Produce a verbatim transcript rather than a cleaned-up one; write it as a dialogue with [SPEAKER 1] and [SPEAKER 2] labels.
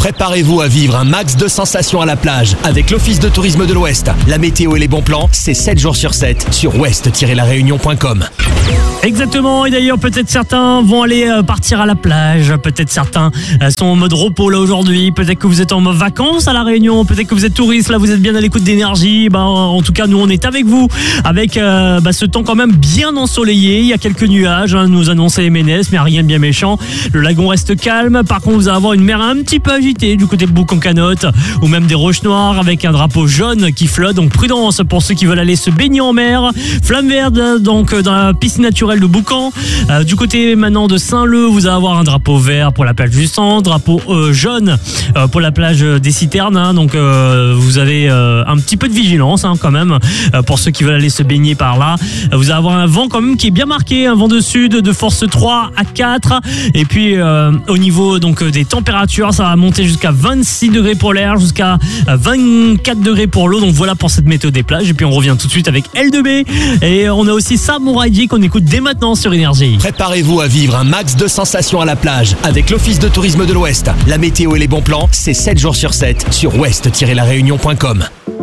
[SPEAKER 1] Préparez-vous à vivre un max de sensations à la plage avec l'Office de tourisme de l'Ouest. La météo et les bons plans, c'est sept jours sur sept sur ouest tiret la réunion point com.
[SPEAKER 2] Exactement, et d'ailleurs peut-être certains vont aller partir à la plage, peut-être certains sont en mode repos là aujourd'hui, peut-être que vous êtes en mode vacances à La Réunion, peut-être que vous êtes touriste, là vous êtes bien à l'écoute d'énergie. Bah, en tout cas nous on est avec vous, avec euh, bah, ce temps quand même bien ensoleillé, il y a quelques nuages, hein, nous annonçait M N S, mais rien de bien méchant, le lagon reste calme, par contre vous allez avoir une mer un petit peu agitée du côté de Bouc-en-Canotte, ou même des roches noires avec un drapeau jaune qui flotte, donc prudence pour ceux qui veulent aller se baigner en mer, flamme verte donc dans la piscine naturelle de Boucan. Euh, du côté maintenant de Saint-Leu, vous allez avoir un drapeau vert pour la plage du centre, drapeau euh, jaune euh, pour la plage des Citernes, hein, donc euh, vous avez euh, un petit peu de vigilance hein, quand même euh, pour ceux qui veulent aller se baigner par là. Euh, vous allez avoir un vent quand même qui est bien marqué, un vent de sud de force trois à quatre, et puis euh, au niveau donc des températures, ça va monter jusqu'à vingt-six degrés pour l'air, jusqu'à vingt-quatre degrés pour l'eau, donc voilà pour cette météo des plages. Et puis on revient tout de suite avec L deux B, et on a aussi Samouraï J qu'on écoute dès maintenant sur Énergie.
[SPEAKER 1] Préparez-vous à vivre un max de sensations à la plage avec l'Office de tourisme de l'Ouest. La météo et les bons plans, c'est sept jours sur sept sur ouest tiret la réunion point com.